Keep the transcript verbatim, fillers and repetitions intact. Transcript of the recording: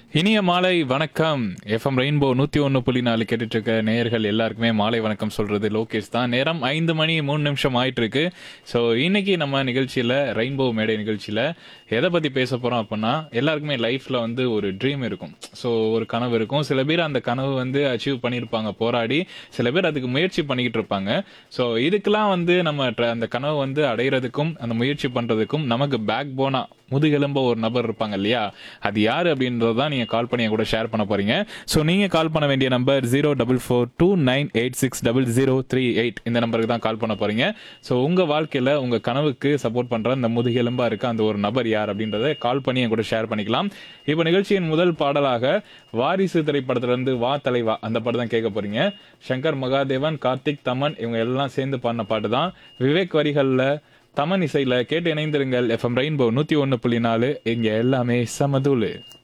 இனிய மாலை வணக்கம். எஃப்எம் ரெயின்போ நூத்தி ஒன்று புள்ளி நாலு கேட்டுட்டு இருக்க நேயர்கள் எல்லாருக்குமே மாலை வணக்கம் சொல்றது லோகேஷ் தான். நேரம் ஐந்து மணி மூணு நிமிஷம் ஆயிட்டு இருக்கு. ஸோ இன்னைக்கு நம்ம நிகழ்ச்சியில ரெயின்போ மேடை நிகழ்ச்சியில எதை பத்தி பேச போறோம் அப்படின்னா, எல்லாருக்குமே லைஃப்ல வந்து ஒரு ட்ரீம் இருக்கும். ஸோ ஒரு கனவு இருக்கும். சில பேர் அந்த கனவு வந்து அச்சீவ் பண்ணியிருப்பாங்க போராடி, சில பேர் அதுக்கு முயற்சி பண்ணிக்கிட்டு இருப்பாங்க. ஸோ இதுக்கெல்லாம் வந்து நம்ம ட்ர- அந்த கனவு வந்து அடையிறதுக்கும் அந்த முயற்சி பண்றதுக்கும் நமக்கு பேக் போனா முதுகெலும்ப ஒரு நபர் இருப்பாங்க இல்லையா, அது யாரு அப்படின்றத நீங்க கால் பண்ணி என் கூட ஷேர் பண்ண போறீங்க. ஸோ நீங்க கால் பண்ண வேண்டிய number zero double four two nine eight six double zero three eight இந்த நம்பருக்கு தான் கால் பண்ண போறீங்க. ஸோ உங்க வாழ்க்கையில உங்க கனவுக்கு சப்போர்ட் பண்ற அந்த முதுகெலும்பா இருக்க அந்த ஒரு நபர் யார் அப்படின்றத கால் பண்ணி என் கூட ஷேர் பண்ணிக்கலாம். இப்போ நிகழ்ச்சியின் முதல் பாடலாக வாரிசு திரைப்படத்திலிருந்து வா தலைவா அந்த பாட்டு தான் கேட்க போறீங்க. சங்கர் மகாதேவன், கார்த்திக், தமன் இவங்க எல்லாம் சேர்ந்து பாடின பாட்டு தான். விவேக் வரிகள்ல, தமன் இசையில கேட்டு இணைந்திருங்கள். எஃப்எம் ரெயின்போ நூத்தி ஒன்னு புள்ளி நாலு இங்க எல்லாமே சமதூளு.